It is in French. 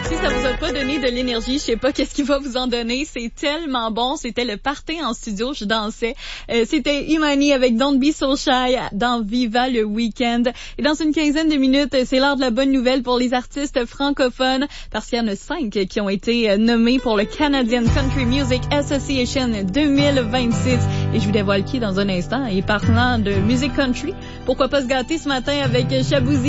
Si ça vous a pas donné de l'énergie, je sais pas qu'est-ce qui va vous en donner. C'est tellement bon. C'était le party en studio. Je dansais. C'était Imani avec Don't Be So Shy dans Viva le Weekend. Et dans une quinzaine de minutes, c'est l'heure de la bonne nouvelle pour les artistes francophones parce qu'il y en a 5 qui ont été nommés pour le Canadian Country Music Association 2026. Et je vous dévoile qui dans un instant. Et parlant de musique country, pourquoi pas se gâter ce matin avec Shaboozy.